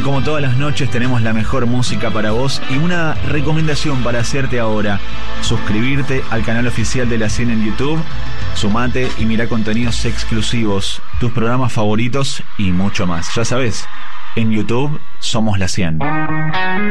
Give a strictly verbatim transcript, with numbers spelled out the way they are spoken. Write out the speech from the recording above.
como todas las noches tenemos la mejor música para vos y una recomendación para hacerte ahora. Suscribirte al canal oficial de La cien en YouTube, sumate y mira contenidos exclusivos, tus programas favoritos y mucho más. Ya sabes, en YouTube somos La cien.